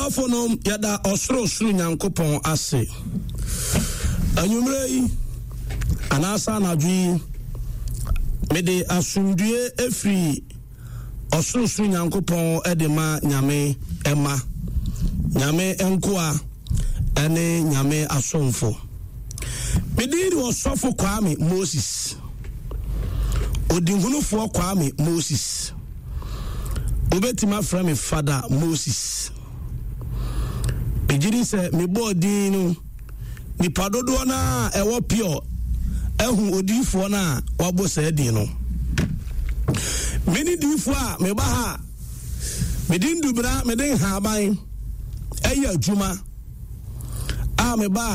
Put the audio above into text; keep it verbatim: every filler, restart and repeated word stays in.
Abusuafonom yada osoro osoro Nyankopɔn ase. Anwumre yi anasa anadwi mede asundue efri osoro osoro Nyankopɔn edema nyame ema. Nyame enkoa ene nyame asomfo. Mede ri osofo Kwame Moses. Odinhunufo Kwame Moses. Obetima frame Father Moses. Ejiri se me body no ni padodo na ewo pio ehun odifo na wabo se din no. Many difo a me ba ha me din dubra me din ha ban eya adwuma a me ba